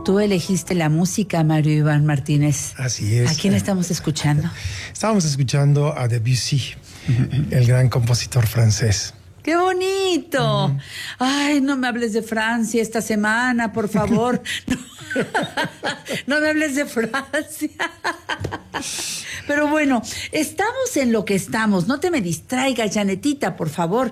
Tú elegiste la música, Mario Iván Martínez. Así es. ¿A quién estamos escuchando? Estábamos escuchando a Debussy, el gran compositor francés. ¡Qué bonito! Ay, no me hables de Francia esta semana, por favor. No me hables de Francia. Pero bueno, estamos en lo que estamos. No te me distraigas, Janetita, por favor.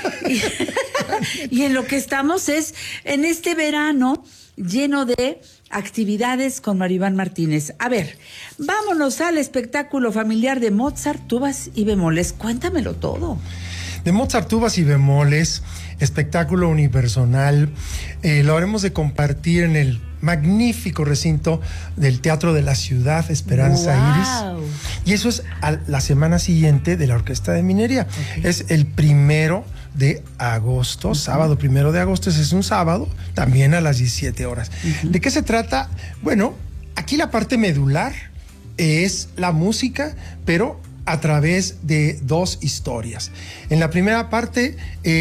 Y en lo que estamos es en este verano lleno de actividades con Mario Iván Martínez. A ver, vámonos al espectáculo familiar de Mozart, tubas y bemoles. Cuéntamelo todo. De Mozart, tubas y bemoles, espectáculo unipersonal. Lo habremos de compartir en el magnífico recinto del Teatro de la Ciudad, Esperanza Iris. Y eso es a la semana siguiente de la Orquesta de Minería. Okay. Es el 1 de agosto, sábado 1 de agosto, ese es un sábado, también a las 17 horas. ¿De qué se trata? Bueno, aquí la parte medular es la música, pero a través de 2 historias. En la primera parte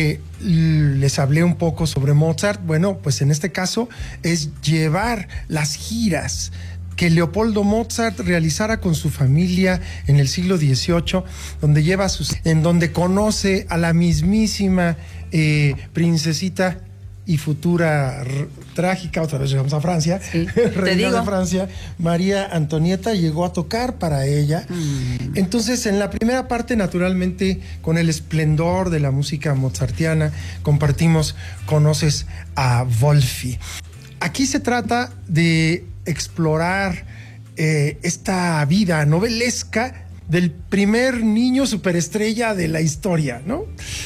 les hablé un poco sobre Mozart. Bueno, pues en este caso es llevar las giras que Leopoldo Mozart realizara con su familia en el siglo XVIII, en donde conoce a la mismísima princesita y futura trágica, otra vez llegamos a Francia, sí, reina de Francia, María Antonieta, llegó a tocar para ella. Entonces, en la primera parte, naturalmente, con el esplendor de la música mozartiana, compartimos Conoces a Wolfi. Aquí se trata de explorar esta vida novelesca del primer niño superestrella de la historia, ¿no?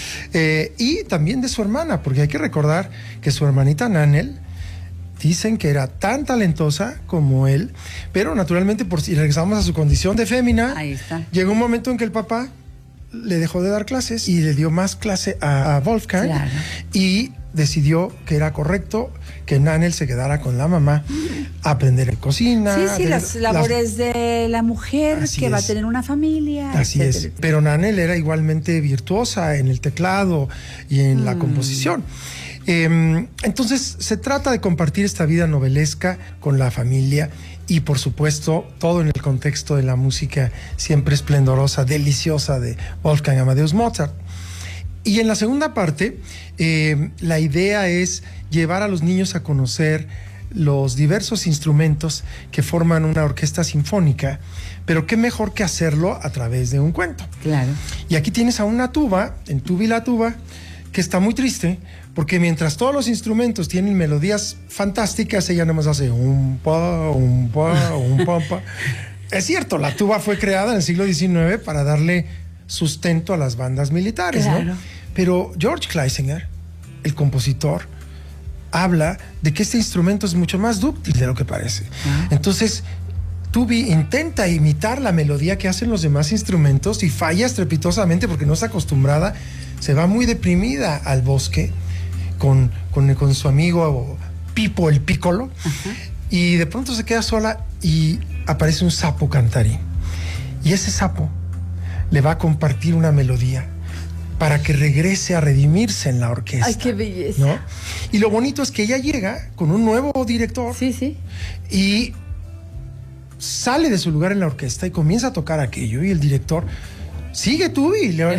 Y también de su hermana, porque hay que recordar que su hermanita Nanel, dicen que era tan talentosa como él, pero naturalmente, por si regresamos a su condición de fémina, llegó un momento en que el papá le dejó de dar clases y le dio más clase a Wolfgang, claro, y decidió que era correcto que Nanel se quedara con la mamá a aprender cocina. Sí, las labores de la mujer que va a tener una familia. Así etcétera, es. Etcétera. Pero Nanel era igualmente virtuosa en el teclado y en la composición. Entonces se trata de compartir esta vida novelesca con la familia y por supuesto todo en el contexto de la música siempre esplendorosa, deliciosa de Wolfgang Amadeus Mozart. Y en la segunda parte, la idea es llevar a los niños a conocer los diversos instrumentos que forman una orquesta sinfónica, pero qué mejor que hacerlo a través de un cuento. Claro. Y aquí tienes a una tuba, en Tuba y la tuba, que está muy triste, porque mientras todos los instrumentos tienen melodías fantásticas, ella nada más hace un pa, un pa, un pa, pa. Es cierto, la tuba fue creada en el siglo XIX para darle sustento a las bandas militares, claro, ¿no? Pero George Kleisinger, el compositor, habla de que este instrumento es mucho más dúctil de lo que parece. Entonces, Tubi intenta imitar la melodía que hacen los demás instrumentos y falla estrepitosamente porque no está acostumbrada. Se va muy deprimida al bosque con su amigo Pipo el Piccolo, y de pronto se queda sola y aparece un sapo cantarín. Y ese sapo le va a compartir una melodía para que regrese a redimirse en la orquesta. ¡Ay, qué belleza! ¿No? Y lo bonito es que ella llega con un nuevo director. Sí, sí. Y sale de su lugar en la orquesta y comienza a tocar aquello, y el director sigue tú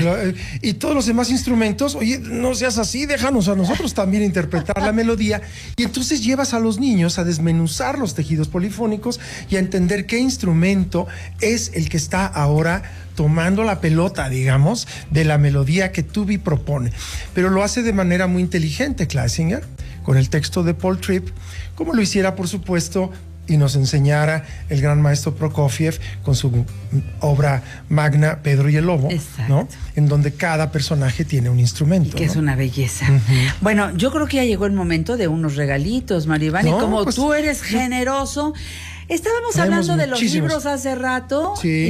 y todos los demás instrumentos, oye, no seas así, déjanos a nosotros también interpretar la melodía. Y entonces llevas a los niños a desmenuzar los tejidos polifónicos y a entender qué instrumento es el que está ahora tomando la pelota, digamos, de la melodía que Tubi propone. Pero lo hace de manera muy inteligente Kleisinger, con el texto de Paul Tripp, como lo hiciera, por supuesto, y nos enseñara el gran maestro Prokofiev con su obra magna Pedro y el Lobo, ¿no? En donde cada personaje tiene un instrumento. Y que, ¿no?, es una belleza. Bueno, yo creo que ya llegó el momento de unos regalitos, Mario Iván, y como pues, tú eres generoso, estábamos hablando de los libros hace rato. Sí.